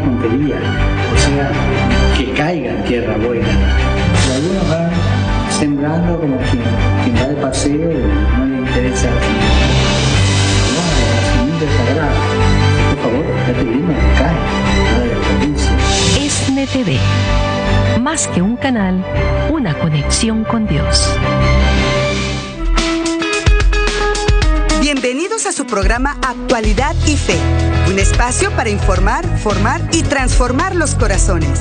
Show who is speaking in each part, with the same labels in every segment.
Speaker 1: puntería, o sea, que caiga en tierra buena. Y algunos van sembrando como quien va de paseo y no le interesa la semilla sagrada. Por favor, ya te vino que cae, no de desperdicio.
Speaker 2: ESNE TV, más que un canal, una conexión con Dios.
Speaker 3: Bienvenidos a su programa Actualidad y Fe, un espacio para informar, formar y transformar los corazones.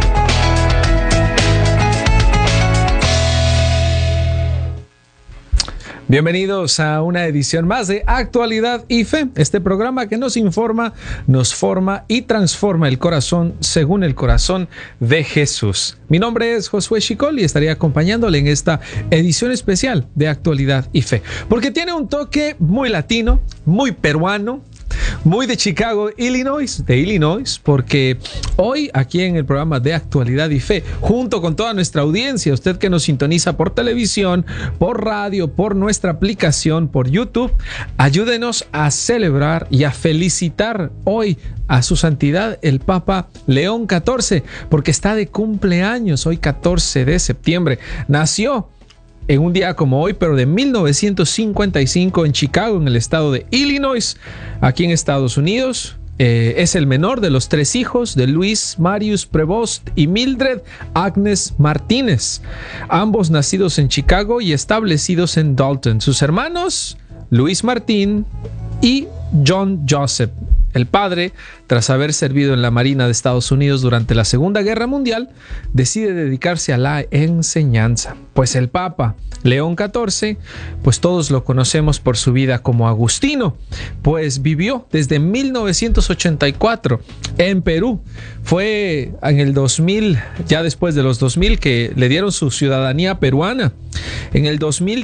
Speaker 4: Bienvenidos a una edición más de Actualidad y Fe, este programa que nos informa, nos forma y transforma el corazón según el corazón de Jesús. Mi nombre es Josué Chicol y estaré acompañándole en esta edición especial de Actualidad y Fe, porque tiene un toque muy latino, muy peruano, muy de Chicago, Illinois, porque hoy aquí en el programa de Actualidad y Fe, junto con toda nuestra audiencia, usted que nos sintoniza por televisión, por radio, por nuestra aplicación, por YouTube, ayúdenos a celebrar y a felicitar hoy a su santidad el Papa León XIV, porque está de cumpleaños hoy 14 de septiembre. Nació en un día como hoy, pero de 1955 en Chicago, en el estado de Illinois, aquí en Estados Unidos. Es el menor de los 3 hijos de Luis Marius Prevost y Mildred Agnes Martínez, ambos nacidos en Chicago y establecidos en Dalton. Sus hermanos, Luis Martín y John Joseph. El padre, tras haber servido en la Marina de Estados Unidos durante la Segunda Guerra Mundial, decide dedicarse a la enseñanza. Pues el Papa León XIV, pues todos lo conocemos por su vida como agustino, pues vivió desde 1984 en Perú. Fue en el 2000, ya después de los 2000, que le dieron su ciudadanía peruana. En el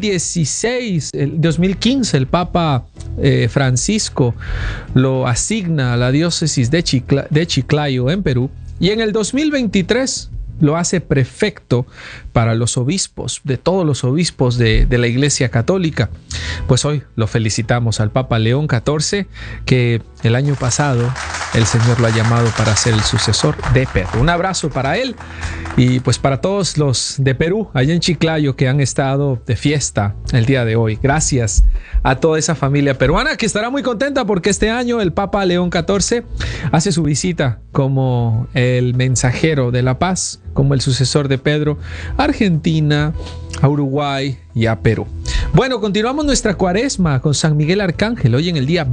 Speaker 4: 2015, el Papa Francisco lo asigna a la diócesis de Chiclayo en Perú, y en el 2023 lo hace prefecto para los obispos, de todos los obispos de la Iglesia Católica. Pues hoy lo felicitamos al Papa León XIV, que el año pasado el Señor lo ha llamado para ser el sucesor de Pedro. Un abrazo para él y pues para todos los de Perú, allá en Chiclayo, que han estado de fiesta el día de hoy. Gracias a toda esa familia peruana que estará muy contenta porque este año el Papa León XIV hace su visita como el mensajero de la paz, como el sucesor de Pedro, a Argentina, a Uruguay y a Perú. Bueno, continuamos nuestra cuaresma con San Miguel Arcángel, hoy en el día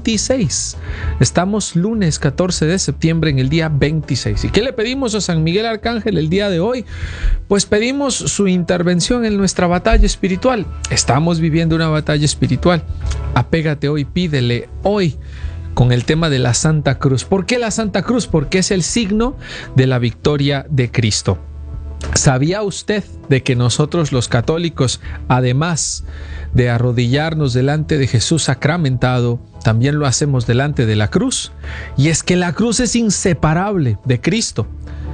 Speaker 4: 26. Estamos lunes 14 de septiembre en el día 26. ¿Y qué le pedimos a San Miguel Arcángel el día de hoy? Pues pedimos su intervención en nuestra batalla espiritual. Estamos viviendo una batalla espiritual. Apégate hoy, pídele hoy, con el tema de la Santa Cruz. ¿Por qué la Santa Cruz? Porque es el signo de la victoria de Cristo. ¿Sabía usted de que nosotros los católicos, además de arrodillarnos delante de Jesús sacramentado, también lo hacemos delante de la cruz? Y es que la cruz es inseparable de Cristo.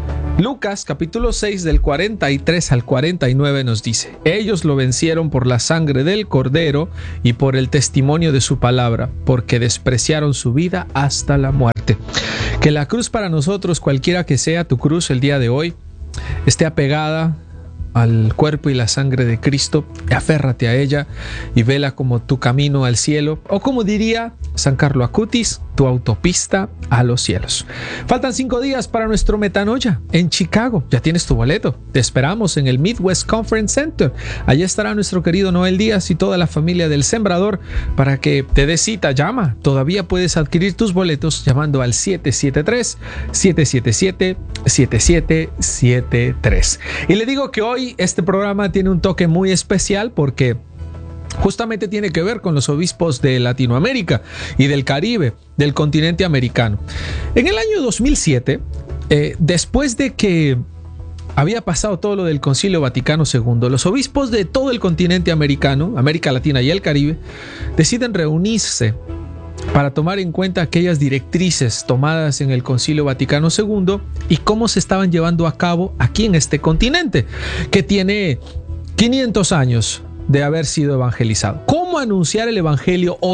Speaker 4: Lucas capítulo 6 del 43 al 49 nos dice: ellos lo vencieron por la sangre del Cordero y por el testimonio de su palabra, porque despreciaron su vida hasta la muerte. Que la cruz para nosotros, cualquiera que sea tu cruz el día de hoy, esté apegada al cuerpo y la sangre de Cristo. Aférrate a ella y vela como tu camino al cielo, o como diría San Carlo Acutis, tu autopista a los cielos. Faltan 5 días para nuestro Metanoia en Chicago. Ya tienes tu boleto. Te esperamos en el Midwest Conference Center. Allí estará nuestro querido Noel Díaz y toda la familia del Sembrador para que te des cita. Llama. Todavía puedes adquirir tus boletos llamando al 773-777-7773. Y le digo que hoy este programa tiene un toque muy especial porque justamente tiene que ver con los obispos de Latinoamérica y del Caribe, del continente americano. En el año 2007, después de que había pasado todo lo del Concilio Vaticano II, los obispos de todo el continente americano, América Latina y el Caribe, deciden reunirse para tomar en cuenta aquellas directrices tomadas en el Concilio Vaticano II y cómo se estaban llevando a cabo aquí en este continente, que tiene 500 años de haber sido evangelizado. ¿Cómo anunciar el evangelio hoy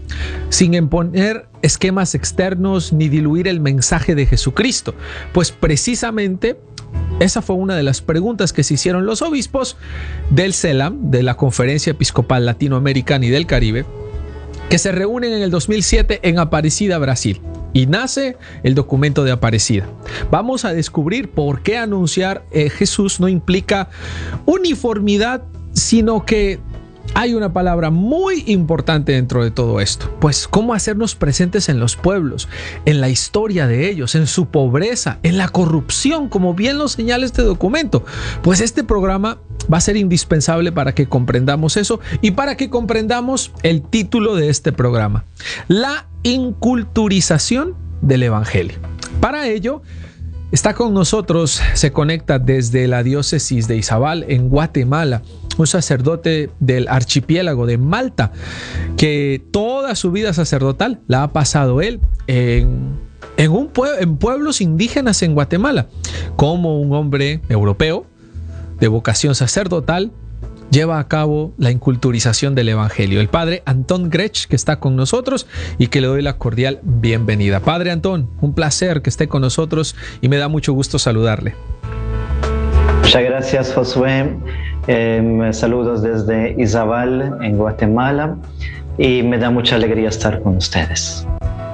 Speaker 4: sin imponer esquemas externos ni diluir el mensaje de Jesucristo. Pues precisamente esa fue una de las preguntas que se hicieron los obispos del CELAM, de la Conferencia Episcopal Latinoamericana y del Caribe, que se reúnen en el 2007 en Aparecida, Brasil. Y nace el documento de Aparecida. Vamos a descubrir por qué anunciar Jesús no implica uniformidad, sino que hay una palabra muy importante dentro de todo esto. Pues cómo hacernos presentes en los pueblos, en la historia de ellos, en su pobreza, en la corrupción, como bien lo señala este documento. Pues este programa va a ser indispensable para que comprendamos eso y para que comprendamos el título de este programa: la inculturización del Evangelio. Para ello, está con nosotros, se conecta desde la diócesis de Izabal en Guatemala, un sacerdote del archipiélago de Malta, que toda su vida sacerdotal la ha pasado él en pueblos indígenas en Guatemala. Como un hombre europeo de vocación sacerdotal, lleva a cabo la inculturización del Evangelio. El padre Antón Grech, que está con nosotros y que le doy la cordial bienvenida. Padre Antón, un placer que esté con nosotros y me da mucho gusto saludarle.
Speaker 5: Muchas gracias, Josué. Saludos desde Izabal, en Guatemala, y me da mucha alegría estar con ustedes.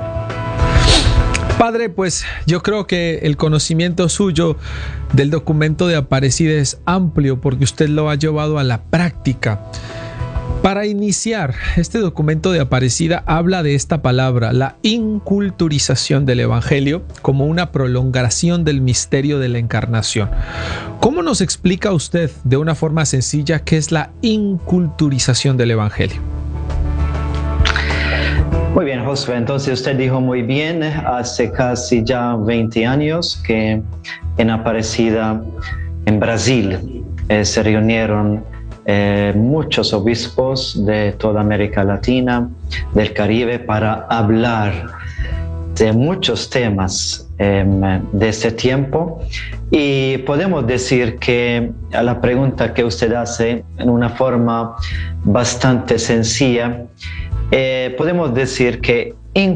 Speaker 4: Padre, pues yo creo que el conocimiento suyo del documento de Aparecida es amplio porque usted lo ha llevado a la práctica. Para iniciar, este documento de Aparecida habla de esta palabra, la inculturización del Evangelio, como una prolongación del misterio de la encarnación. ¿Cómo nos explica usted de una forma sencilla qué es la inculturización del Evangelio?
Speaker 5: Muy bien, Josué. Entonces usted dijo muy bien, hace casi ya 20 años que en Aparecida, en Brasil, se reunieron muchos obispos de toda América Latina, del Caribe, para hablar de muchos temas de ese tiempo. Y podemos decir que a la pregunta que usted hace en una forma bastante sencilla, podemos decir que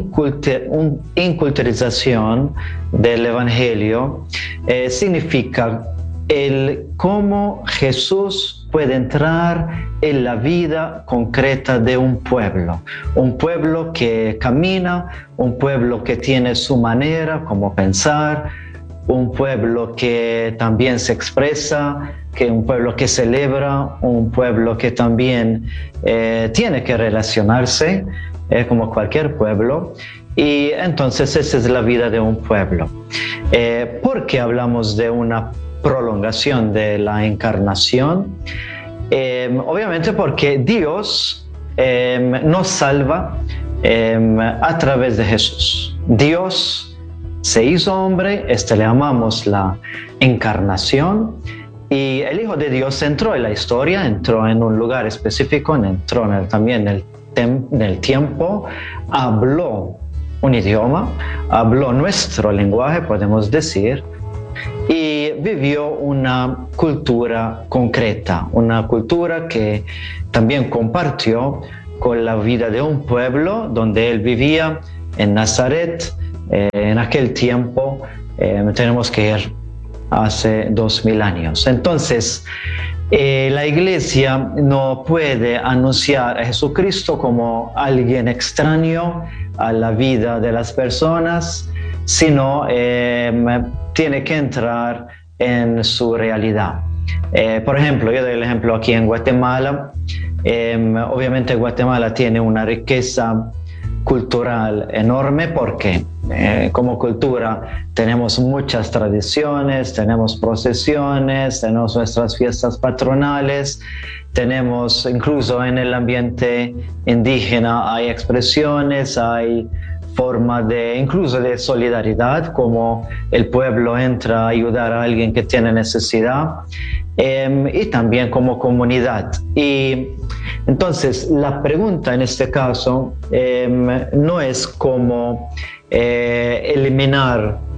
Speaker 5: inculturización del Evangelio significa el cómo Jesús puede entrar en la vida concreta de un pueblo que camina, un pueblo que tiene su manera como pensar, un pueblo que también se expresa, que un pueblo que celebra, un pueblo que también tiene que relacionarse como cualquier pueblo. Y entonces esa es la vida de un pueblo. ¿Por qué hablamos de una prolongación de la encarnación? Obviamente porque Dios nos salva a través de Jesús. Dios se hizo hombre, le llamamos la encarnación, y el Hijo de Dios entró en la historia, entró en un lugar específico, entró también en el tiempo, habló un idioma, habló nuestro lenguaje, podemos decir, y vivió una cultura concreta, una cultura que también compartió con la vida de un pueblo donde él vivía, en Nazaret. En aquel tiempo tenemos que ir hace 2000 años. Entonces, la iglesia no puede anunciar a Jesucristo como alguien extraño a la vida de las personas, sino tiene que entrar en su realidad. Por ejemplo, yo doy el ejemplo aquí en Guatemala. Obviamente Guatemala tiene una riqueza cultural enorme porque como cultura tenemos muchas tradiciones, tenemos procesiones, tenemos nuestras fiestas patronales, tenemos incluso en el ambiente indígena hay expresiones, hay forma incluso de solidaridad, como el pueblo entra a ayudar a alguien que tiene necesidad, y también como comunidad. Y entonces la pregunta en este caso no es cómo eliminar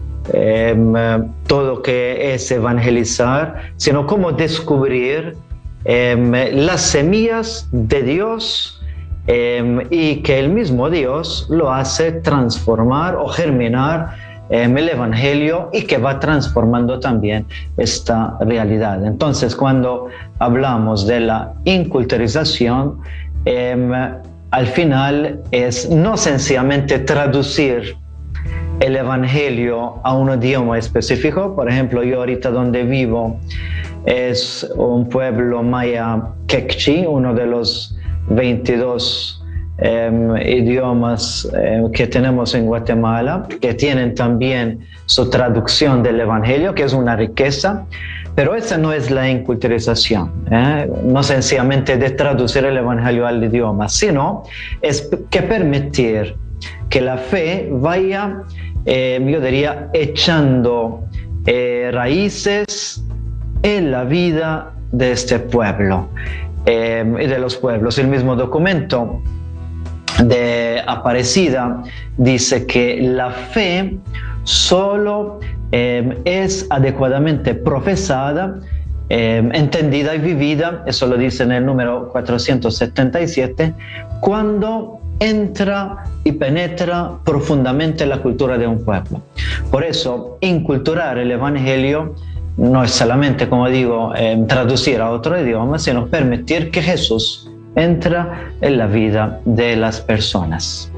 Speaker 5: todo lo que es evangelizar, sino cómo descubrir las semillas de Dios y que el mismo Dios lo hace transformar o germinar el Evangelio y que va transformando también esta realidad. Entonces, cuando hablamos de la inculturización, al final es no sencillamente traducir el Evangelio a un idioma específico. Por ejemplo, yo ahorita donde vivo es un pueblo maya quechí, uno de los 22 idiomas que tenemos en Guatemala, que tienen también su traducción del Evangelio, que es una riqueza, pero esa no es la inculturización, no sencillamente de traducir el Evangelio al idioma, sino es que permitir que la fe vaya, yo diría, echando raíces en la vida de este pueblo y de los pueblos. El mismo documento de Aparecida dice que la fe solo es adecuadamente profesada, entendida y vivida, eso lo dice en el número 477, cuando entra y penetra profundamente la cultura de un pueblo. Por eso, inculturar el Evangelio no es solamente, como digo, traducir a otro idioma, sino permitir que Jesús entra en la vida de las personas.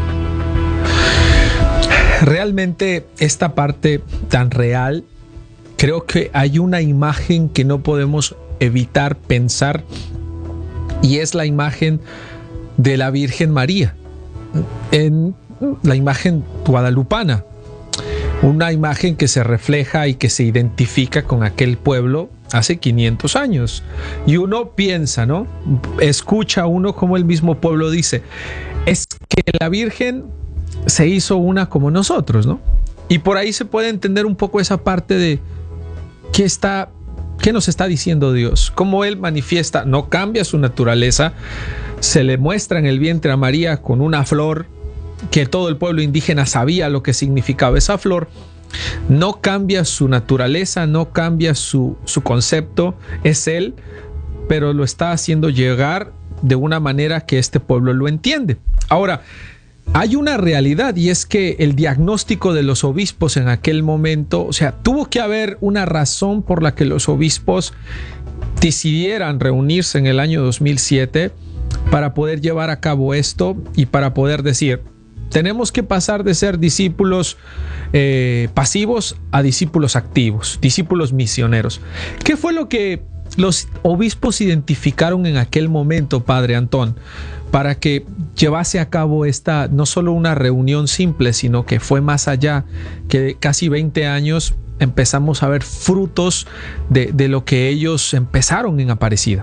Speaker 4: Realmente esta parte tan real, creo que hay una imagen que no podemos evitar pensar, y es la imagen de la Virgen María, en la imagen guadalupana, una imagen que se refleja y que se identifica con aquel pueblo hace 500 años. Y uno piensa, ¿no? Escucha uno como el mismo pueblo dice, es que la Virgen se hizo una como nosotros, ¿no? Y por ahí se puede entender un poco esa parte de qué nos está diciendo Dios, cómo Él manifiesta, no cambia su naturaleza, se le muestra en el vientre a María con una flor que todo el pueblo indígena sabía lo que significaba esa flor. No cambia su naturaleza, no cambia su concepto, es Él, pero lo está haciendo llegar de una manera que este pueblo lo entiende. Ahora, hay una realidad, y es que el diagnóstico de los obispos en aquel momento, o sea, tuvo que haber una razón por la que los obispos decidieran reunirse en el año 2007 para poder llevar a cabo esto y para poder decir, tenemos que pasar de ser discípulos pasivos a discípulos activos, discípulos misioneros. ¿Qué fue lo que los obispos identificaron en aquel momento, Padre Antón, para que llevase a cabo esta, no solo una reunión simple, sino que fue más allá, que casi 20 años empezamos a ver frutos de lo que ellos empezaron en Aparecida?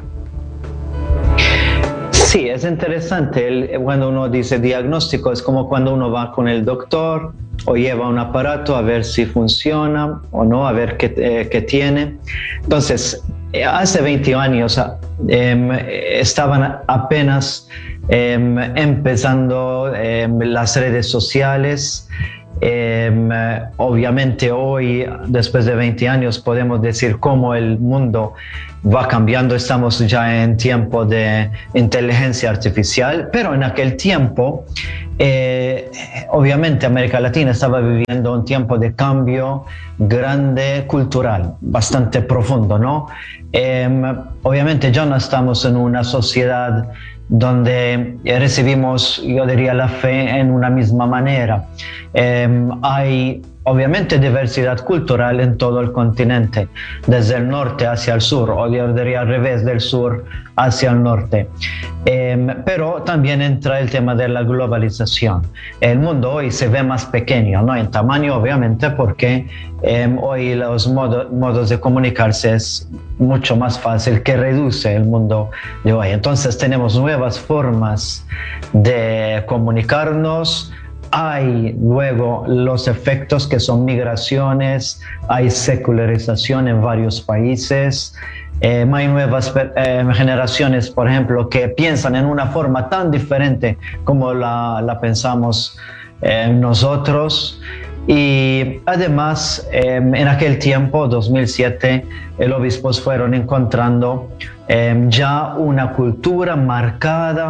Speaker 5: Sí, es interesante. Cuando uno dice diagnóstico, es como cuando uno va con el doctor o lleva un aparato a ver si funciona o no, a ver qué tiene. Entonces, hace 20 años estaban apenas empezando las redes sociales. Obviamente hoy, después de 20 años, podemos decir cómo el mundo va cambiando. Estamos ya en tiempo de inteligencia artificial, pero en aquel tiempo, obviamente América Latina estaba viviendo un tiempo de cambio grande cultural, bastante profundo, ¿no? Obviamente ya no estamos en una sociedad donde recibimos, yo diría, la fe en una misma manera. Hay obviamente diversidad cultural en todo el continente, desde el norte hacia el sur, o yo diría al revés, del sur hacia el norte. Pero también entra el tema de la globalización. El mundo hoy se ve más pequeño, ¿no? En tamaño, obviamente, porque hoy los modos de comunicarse es mucho más fácil, que reduce el mundo de hoy. Entonces tenemos nuevas formas de comunicarnos. Hay luego los efectos que son migraciones, hay secularización en varios países, hay nuevas generaciones, por ejemplo, que piensan en una forma tan diferente como la pensamos nosotros. Y además, en aquel tiempo, 2007, los obispos fueron encontrando ya una cultura marcada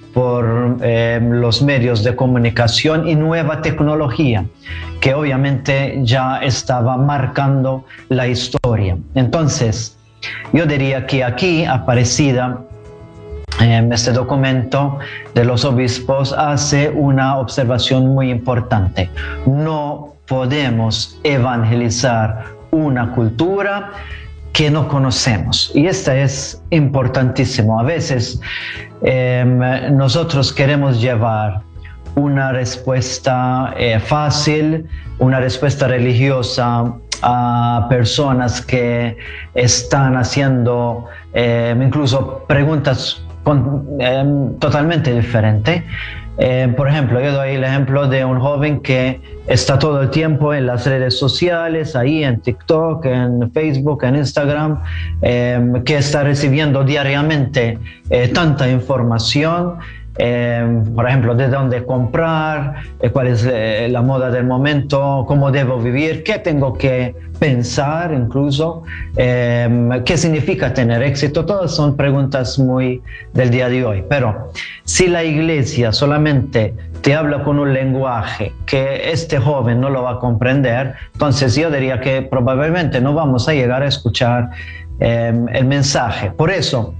Speaker 5: por los medios de comunicación y nueva tecnología, que obviamente ya estaba marcando la historia. Entonces, yo diría que aquí Aparecida, este documento de los obispos, hace una observación muy importante. No podemos evangelizar una cultura que no conocemos, y esto es importantísimo. A veces nosotros queremos llevar una respuesta fácil, una respuesta religiosa a personas que están haciendo incluso preguntas totalmente diferentes. Por ejemplo, yo doy el ejemplo de un joven que está todo el tiempo en las redes sociales, ahí en TikTok, en Facebook, en Instagram, que está recibiendo diariamente tanta información. Por ejemplo, de dónde comprar, cuál es la moda del momento, cómo debo vivir, qué tengo que pensar incluso, qué significa tener éxito. Todas son preguntas muy del día de hoy. Pero si la iglesia solamente te habla con un lenguaje que este joven no lo va a comprender, entonces yo diría que probablemente no vamos a llegar a escuchar el mensaje. Por eso,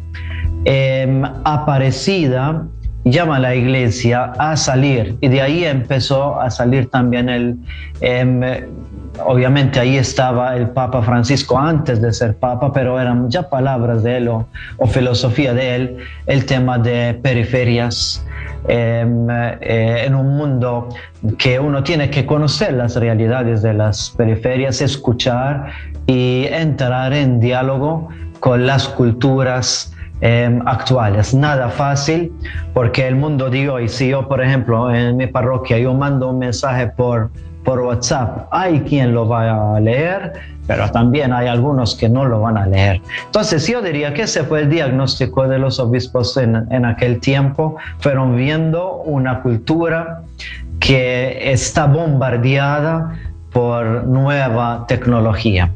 Speaker 5: Aparecida llama a la iglesia a salir, y de ahí empezó a salir también obviamente ahí estaba el Papa Francisco antes de ser Papa, pero eran ya palabras de él o filosofía de él, el tema de periferias, en un mundo que uno tiene que conocer las realidades de las periferias, escuchar y entrar en diálogo con las culturas actuales. Nada fácil, porque el mundo de hoy, si yo, por ejemplo, en mi parroquia, yo mando un mensaje por WhatsApp, hay quien lo va a leer, pero también hay algunos que no lo van a leer. Entonces yo diría que ese fue el diagnóstico de los obispos en aquel tiempo. Fueron viendo una cultura que está bombardeada por nueva tecnología.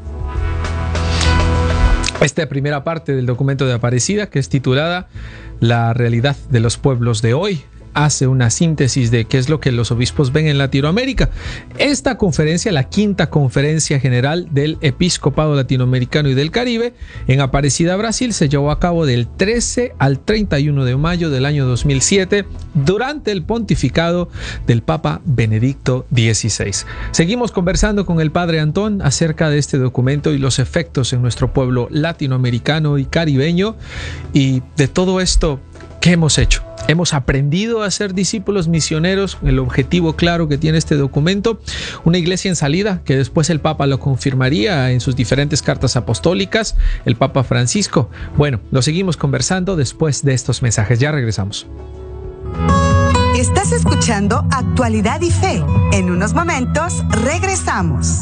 Speaker 4: Esta primera parte del documento de Aparecida, que es titulada La realidad de los pueblos de hoy, hace una síntesis de qué es lo que los obispos ven en Latinoamérica. Esta conferencia, la quinta conferencia general del Episcopado Latinoamericano y del Caribe en Aparecida, Brasil, se llevó a cabo del 13 al 31 de mayo del año 2007 durante el pontificado del Papa Benedicto XVI. Seguimos conversando con el Padre Antón acerca de este documento y los efectos en nuestro pueblo latinoamericano y caribeño, y de todo esto, ¿qué hemos hecho? Hemos aprendido a ser discípulos misioneros, el objetivo claro que tiene este documento, una iglesia en salida, que después el Papa lo confirmaría en sus diferentes cartas apostólicas, el Papa Francisco. Bueno, lo seguimos conversando después de estos mensajes. Ya regresamos.
Speaker 3: Estás escuchando Actualidad y Fe. En unos momentos regresamos.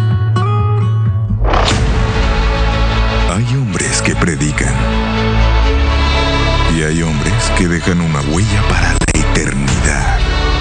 Speaker 6: Hay hombres que predican. Y hay hombres que dejan una huella para la eternidad.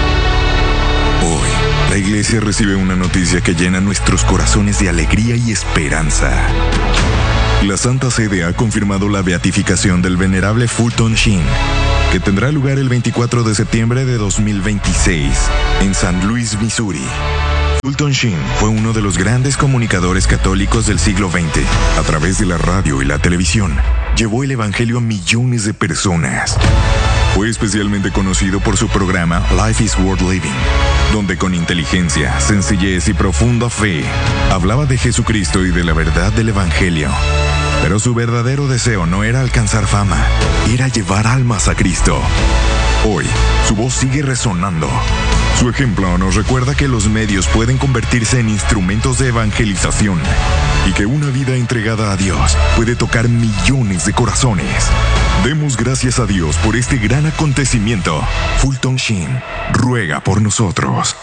Speaker 6: Hoy, la iglesia recibe una noticia que llena nuestros corazones de alegría y esperanza. La Santa Sede ha confirmado la beatificación del venerable Fulton Sheen, que tendrá lugar el 24 de septiembre de 2026 en San Luis, Missouri. Fulton Sheen fue uno de los grandes comunicadores católicos del siglo XX. A través de la radio y la televisión, llevó el evangelio a millones de personas. Fue especialmente conocido por su programa Life is Worth Living, donde con inteligencia, sencillez y profunda fe, hablaba de Jesucristo y de la verdad del evangelio. Pero su verdadero deseo no era alcanzar fama, era llevar almas a Cristo. Hoy, su voz sigue resonando. Su ejemplo nos recuerda que los medios pueden convertirse en instrumentos de evangelización y que una vida entregada a Dios puede tocar millones de corazones. Demos gracias a Dios por este gran acontecimiento. Fulton Sheen ruega por nosotros.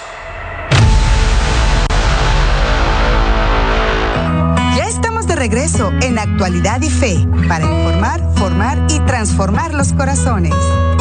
Speaker 3: Ya estamos de regreso en Actualidad y Fe para informar, formar y transformar los corazones.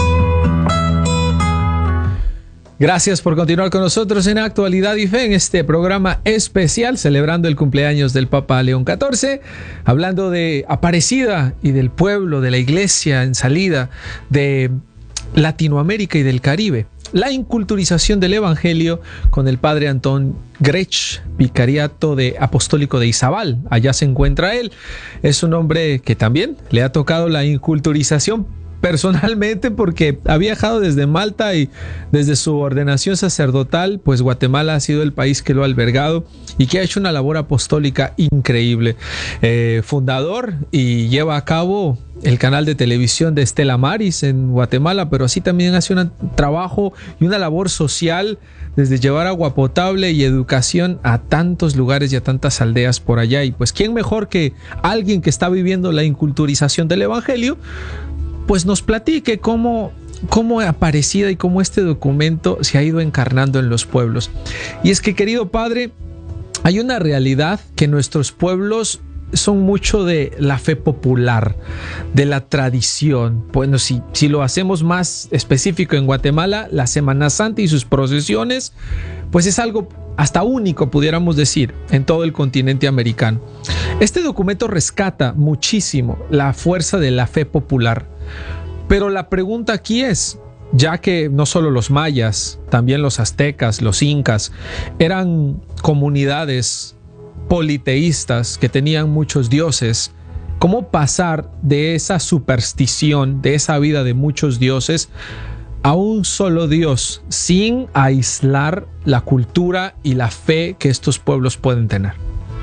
Speaker 4: Gracias por continuar con nosotros en Actualidad y Fe, en este programa especial celebrando el cumpleaños del Papa León XIV, hablando de Aparecida y del pueblo, de la iglesia en salida, de Latinoamérica y del Caribe. La inculturización del Evangelio con el padre Antón Grech, vicariato apostólico de Izabal. Allá se encuentra él. Es un hombre que también le ha tocado la inculturización personalmente, porque ha viajado desde Malta y desde su ordenación sacerdotal, pues Guatemala ha sido el país que lo ha albergado y que ha hecho una labor apostólica increíble. Fundador y lleva a cabo el canal de televisión de Estela Maris en Guatemala, pero así también hace un trabajo y una labor social desde llevar agua potable y educación a tantos lugares y a tantas aldeas por allá. Y pues quién mejor que alguien que está viviendo la inculturización del Evangelio, pues nos platique cómo Aparecida y cómo este documento se ha ido encarnando en los pueblos. Y es que, querido padre, hay una realidad que nuestros pueblos son mucho de la fe popular, de la tradición. Bueno, si lo hacemos más específico en Guatemala, la Semana Santa y sus procesiones, pues es algo hasta único, pudiéramos decir, en todo el continente americano. Este documento rescata muchísimo la fuerza de la fe popular. Pero la pregunta aquí es, ya que no solo los mayas, también los aztecas, los incas, eran comunidades politeístas que tenían muchos dioses, ¿cómo pasar de esa superstición, de esa vida de muchos dioses, a un solo Dios sin aislar la cultura y la fe que estos pueblos pueden tener?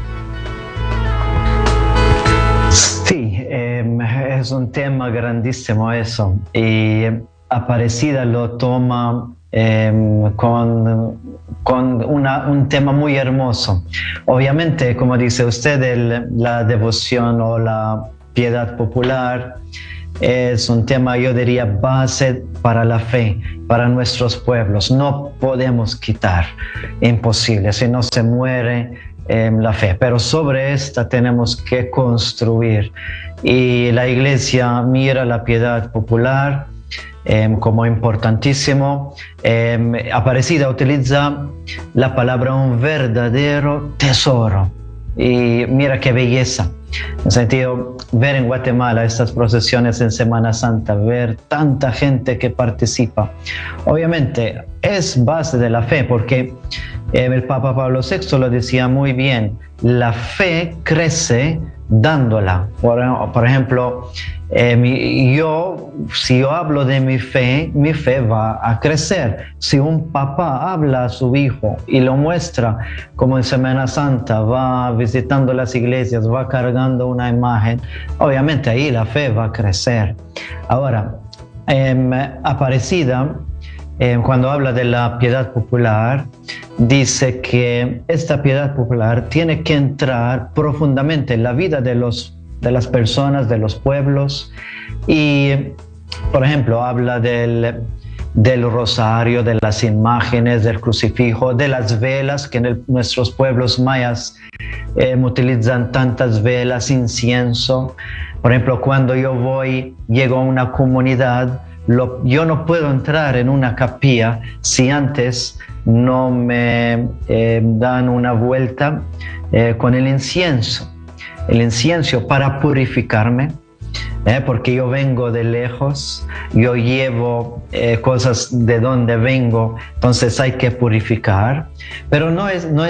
Speaker 5: Sí, es un tema grandísimo eso, y Aparecida lo toma con un tema muy hermoso. Obviamente, como dice usted, la devoción o la piedad popular es un tema, yo diría, base para la fe, para nuestros pueblos. No podemos quitar, imposible, si no se muere la fe, pero sobre esta tenemos que construir, y la Iglesia mira la piedad popular como importantísimo. Aparecida utiliza la palabra un verdadero tesoro, y mira qué belleza, en el sentido, ver en Guatemala estas procesiones en Semana Santa, ver tanta gente que participa, obviamente es base de la fe, porque el Papa Pablo VI lo decía muy bien: la fe crece dándola. Por ejemplo, si yo hablo de mi fe va a crecer. Si un papá habla a su hijo y lo muestra, como en Semana Santa, va visitando las iglesias, va cargando una imagen, obviamente ahí la fe va a crecer. Ahora, Aparecida, cuando habla de la piedad popular, dice que esta piedad popular tiene que entrar profundamente en la vida de las personas, de los pueblos. Y, por ejemplo, habla del rosario, de las imágenes, del crucifijo, de las velas, que en nuestros pueblos mayas utilizan tantas velas, incienso. Por ejemplo, cuando llego a una comunidad, yo no puedo entrar en una capilla si antes no me dan una vuelta con el incienso para purificarme, porque yo vengo de lejos, yo llevo cosas de donde vengo, entonces hay que purificar, pero no es